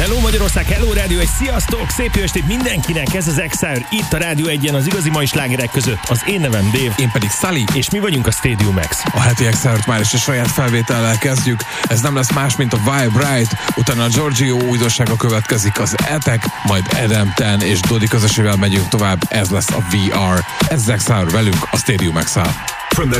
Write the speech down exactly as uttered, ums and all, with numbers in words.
Hello Magyarország, hello Rádió egy, sziasztok! Szép jó estét mindenkinek, ez az X-Hour, itt a Rádió egyen az igazi mai slágerek között. Az én nevem Dave. Én pedig Sully. És mi vagyunk a Stadium Max. A heti X-Hourt már is a saját felvétellel kezdjük. Ez nem lesz más, mint a Vibe Right, utána a Giorgio újdonsága következik, az Attack, majd Adam Ten és Dodi közösével megyünk tovább, ez lesz a vé er. Ez az X-Hour velünk a Stadium Max-el.